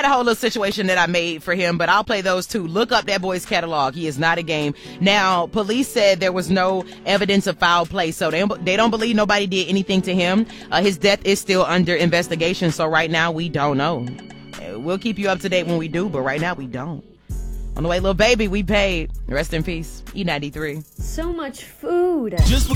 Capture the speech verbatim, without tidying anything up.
a whole little situation that I made for him, but I'll play those two. Look up that boy's catalog. He is not a game. Now, police said there was no evidence of foul play, so they, they don't believe nobody did anything to him. Uh, his death is still under investigation, so right now we don't know. We'll keep you up to date when we do, but right now we don't. On the way, little baby, we paid. Rest in peace. E ninety-three. So much food. Just